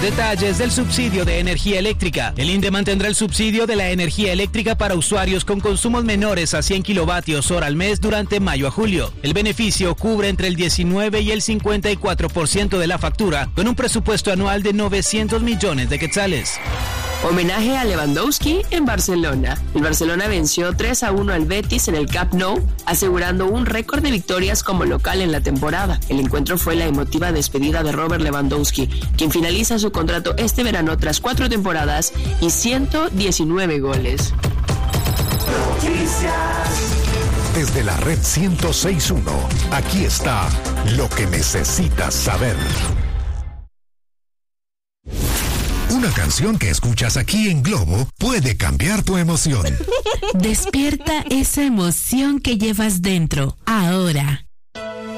Detalles del subsidio de energía eléctrica. El INDE mantendrá el subsidio de la energía eléctrica para usuarios con consumos menores a 100 kilovatios hora al mes durante mayo a julio. El beneficio cubre entre el 19 y el 54% de la factura, con un presupuesto anual de 900 millones de quetzales. Homenaje a Lewandowski en Barcelona. El Barcelona venció 3-1 al Betis en el Camp Nou, asegurando un récord de victorias como local en la temporada. El encuentro fue la emotiva despedida de Robert Lewandowski, quien finaliza su contrato este verano tras 4 temporadas y 119 goles. Desde la red 106.1, aquí está lo que necesitas saber. Una canción que escuchas aquí en Globo puede cambiar tu emoción. Despierta esa emoción que llevas dentro, ahora.